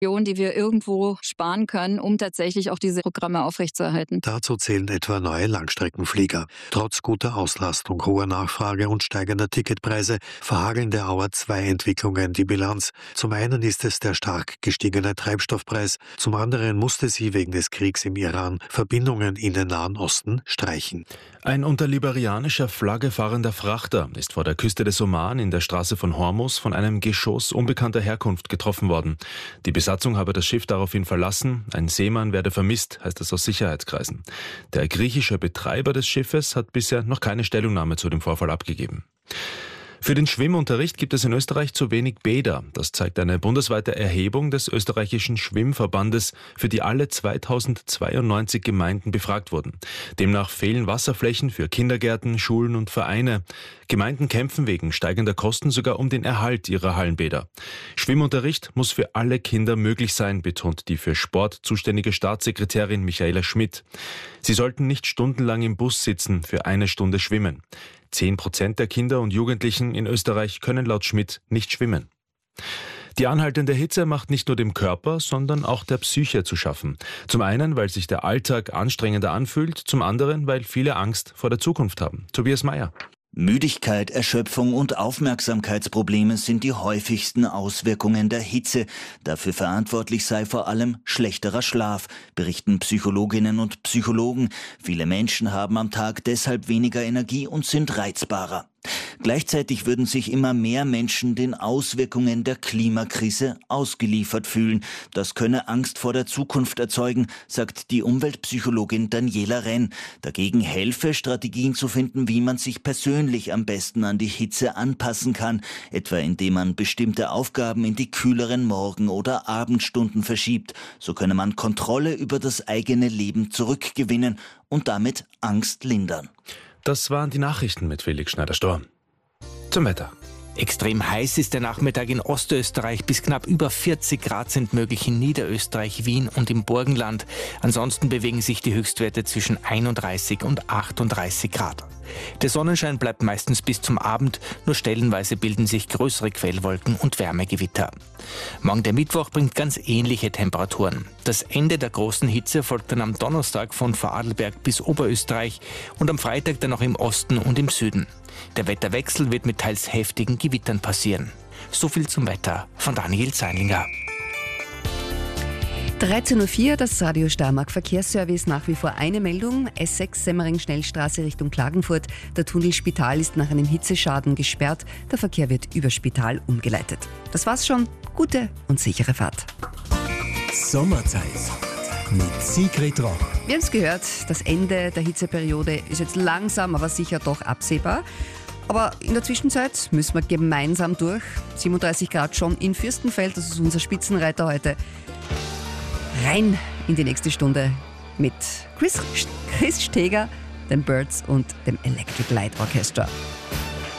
die wir irgendwo sparen können, um tatsächlich auch diese Programme aufrechtzuerhalten. Dazu zählen etwa neue Langstreckenflieger. Trotz guter Auslastung, hoher Nachfrage und steigender Ticketpreise verhageln der Auer zwei Entwicklungen die Bilanz. Zum einen ist es der stark gestiegene Treibstoffpreis, zum anderen musste sie wegen des Kriegs im Iran Verbindungen in den Nahen Osten streichen. Ein unter liberianischer Flagge fahrender Frachter ist vor der Küste des Oman in der Straße von Hormuz von einem Geschoss unbekannter Herkunft getroffen worden. Die Besatzung habe das Schiff daraufhin verlassen. Ein Seemann werde vermisst, heißt es aus Sicherheitskreisen. Der griechische Betreiber des Schiffes hat bisher noch keine Stellungnahme zu dem Vorfall abgegeben. Für den Schwimmunterricht gibt es in Österreich zu wenig Bäder. Das zeigt eine bundesweite Erhebung des österreichischen Schwimmverbandes, für die alle 2092 Gemeinden befragt wurden. Demnach fehlen Wasserflächen für Kindergärten, Schulen und Vereine. Gemeinden kämpfen wegen steigender Kosten sogar um den Erhalt ihrer Hallenbäder. Schwimmunterricht muss für alle Kinder möglich sein, betont die für Sport zuständige Staatssekretärin Michaela Schmidt. Sie sollten nicht stundenlang im Bus sitzen für eine Stunde schwimmen. 10% der Kinder und Jugendlichen in Österreich können laut Schmidt nicht schwimmen. Die anhaltende Hitze macht nicht nur dem Körper, sondern auch der Psyche zu schaffen. Zum einen, weil sich der Alltag anstrengender anfühlt, zum anderen, weil viele Angst vor der Zukunft haben. Tobias Mayer. Müdigkeit, Erschöpfung und Aufmerksamkeitsprobleme sind die häufigsten Auswirkungen der Hitze. Dafür verantwortlich sei vor allem schlechterer Schlaf, berichten Psychologinnen und Psychologen. Viele Menschen haben am Tag deshalb weniger Energie und sind reizbarer. Gleichzeitig würden sich immer mehr Menschen den Auswirkungen der Klimakrise ausgeliefert fühlen. Das könne Angst vor der Zukunft erzeugen, sagt die Umweltpsychologin Daniela Renn. Dagegen helfe, Strategien zu finden, wie man sich persönlich am besten an die Hitze anpassen kann, etwa indem man bestimmte Aufgaben in die kühleren Morgen- oder Abendstunden verschiebt. So könne man Kontrolle über das eigene Leben zurückgewinnen und damit Angst lindern. Das waren die Nachrichten mit Felix Schneider-Storr. Zum Wetter. Extrem heiß ist der Nachmittag in Ostösterreich. Bis knapp über 40 Grad sind möglich in Niederösterreich, Wien und im Burgenland. Ansonsten bewegen sich die Höchstwerte zwischen 31 und 38 Grad. Der Sonnenschein bleibt meistens bis zum Abend, nur stellenweise bilden sich größere Quellwolken und Wärmegewitter. Morgen der Mittwoch bringt ganz ähnliche Temperaturen. Das Ende der großen Hitze folgt dann am Donnerstag von Vorarlberg bis Oberösterreich und am Freitag dann noch im Osten und im Süden. Der Wetterwechsel wird mit teils heftigen Gewittern passieren. So viel zum Wetter von Daniel Zeinlinger. 13.04 Uhr, das Radio Steiermark Verkehrsservice, nach wie vor eine Meldung. S6 Semmering-Schnellstraße Richtung Klagenfurt. Der Tunnel Spital ist nach einem Hitzeschaden gesperrt. Der Verkehr wird über Spital umgeleitet. Das war's schon. Gute und sichere Fahrt. Sommerzeit mit Sigrid Rock. Wir haben es gehört, das Ende der Hitzeperiode ist jetzt langsam, aber sicher doch absehbar. Aber in der Zwischenzeit müssen wir gemeinsam durch. 37 Grad schon in Fürstenfeld, das ist unser Spitzenreiter heute. Rein in die nächste Stunde mit Chris Steger, den Birds und dem Electric Light Orchestra.